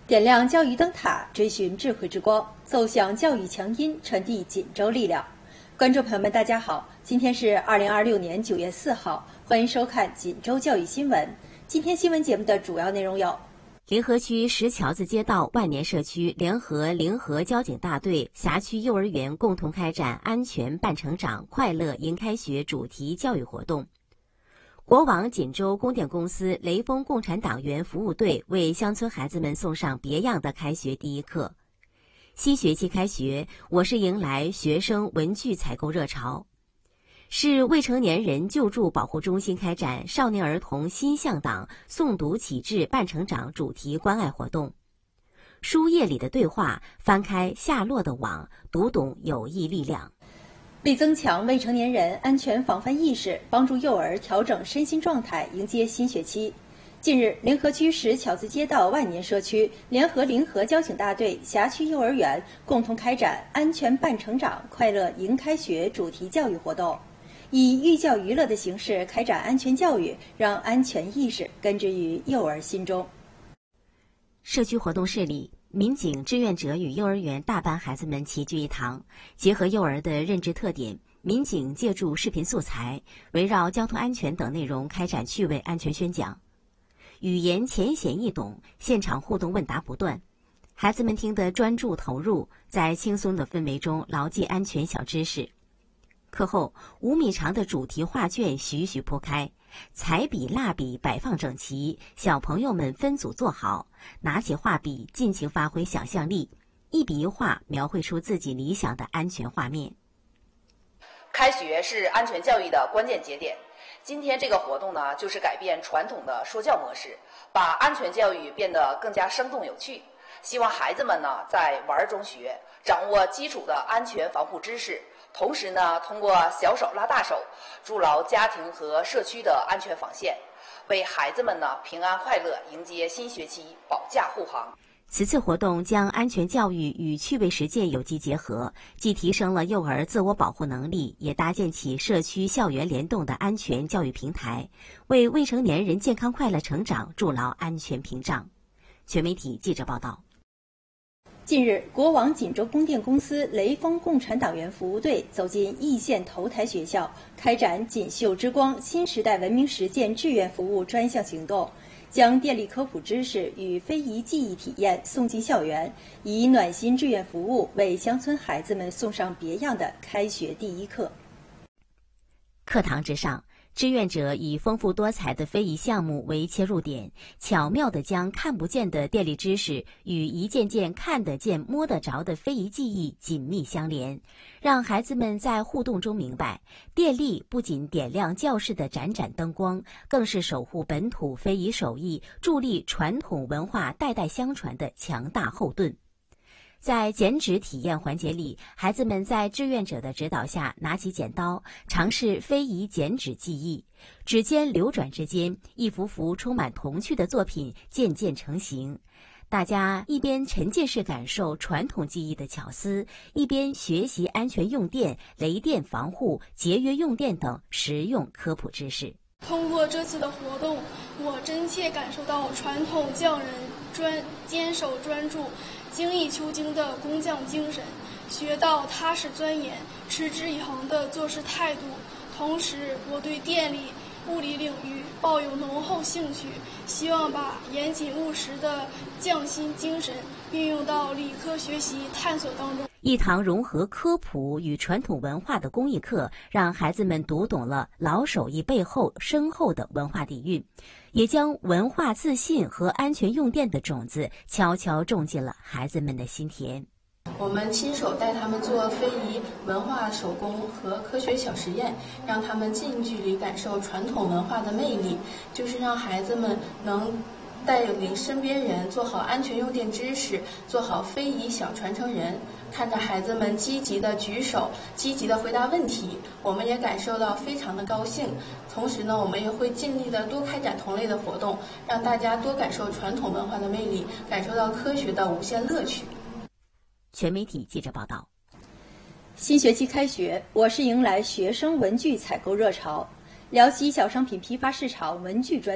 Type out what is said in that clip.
点亮教育灯塔，追寻智慧之光，奏响教育强音，传递锦州力量。观众朋友们，大家好，今天是2026年9月4号，欢迎收看锦州教育新闻。今天新闻节目的主要内容有： 临河区石桥子街道万年社区联合临河交警大队辖区幼儿园共同开展安全伴成长、快乐迎开学主题教育活动。国网锦州供电公司雷锋共产党员服务队为乡村孩子们送上别样的开学第一课。新学期开学，我市迎来学生文具采购热潮。市未成年人救助保护中心开展少年儿童新向党诵读启智伴成长主题关爱活动。书页里的对话，翻开夏洛的网，读懂有益力量。 为增强未成年人安全防范意识，帮助幼儿调整身心状态，迎接新学期。近日，临河区石桥子街道万年社区联合临河交警大队辖区幼儿园共同开展安全伴成长、快乐迎开学主题教育活动，以寓教于乐的形式开展安全教育，让安全意识根植于幼儿心中。 社区活动室里，民警志愿者与幼儿园大班孩子们齐聚一堂，结合幼儿的认知特点，民警借助视频素材，围绕交通安全等内容开展趣味安全宣讲，语言浅显易懂，现场互动问答不断，孩子们听得专注投入，在轻松的氛围中牢记安全小知识。课后，5米长的主题画卷徐徐铺开，彩笔、蜡笔摆放整齐，小朋友们分组坐好，拿起画笔尽情发挥想象力，一笔一画描绘出自己理想的安全画面。 开学是安全教育的关键节点，今天这个活动呢，就是改变传统的说教模式，把安全教育变得更加生动有趣。希望孩子们呢，在玩中学，掌握基础的安全防护知识，同时呢，通过小手拉大手，筑牢家庭和社区的安全防线，为孩子们呢平安快乐迎接新学期保驾护航。 此次活动将安全教育与趣味实践有机结合，既提升了幼儿自我保护能力，也搭建起社区校园联动的安全教育平台，为未成年人健康快乐成长筑牢安全屏障。全媒体记者报道。 近日，国网锦州供电公司雷锋共产党员服务队走进易县头台学校，开展锦绣之光新时代文明实践志愿服务专项行动，将电力科普知识与非遗技艺体验送进校园，以暖心志愿服务为乡村孩子们送上别样的开学第一课。 课堂之上，志愿者以丰富多彩的非遗项目为切入点，巧妙地将看不见的电力知识与一件件看得见、摸得着的非遗技艺紧密相连，让孩子们在互动中明白，电力不仅点亮教室的盏盏灯光，更是守护本土非遗手艺、助力传统文化代代相传的强大后盾。在剪纸体验环节里，孩子们在志愿者的指导下拿起剪刀，尝试非遗剪纸技艺。指尖流转之间，一幅幅充满童趣的作品渐渐成型。大家一边沉浸式感受传统技艺的巧思，一边学习安全用电、雷电防护、节约用电等实用科普知识。 通过这次的活动，我真切感受到传统匠人坚守专注、精益求精的工匠精神，学到踏实钻研、持之以恒的做事态度。同时，我对电力、物理领域抱有浓厚兴趣，希望把严谨务实的匠心精神运用到理科学习探索当中。 一堂融合科普与传统文化的公益课，让孩子们读懂了老手艺背后深厚的文化底蕴，也将文化自信和安全用电的种子悄悄种进了孩子们的心田。 我们亲手带他们做非遗、文化手工和科学小实验，让他们近距离感受传统文化的魅力，就是让孩子们能带领身边人做好安全用电知识，做好非遗小传承人。看着孩子们积极的举手，积极的回答问题，我们也感受到非常的高兴。同时呢，我们也会尽力的多开展同类的活动，让大家多感受传统文化的魅力，感受到科学的无限乐趣。 全媒体记者报道。 新学期开学，我市迎来学生文具采购热潮。辽西小商品批发市场文具专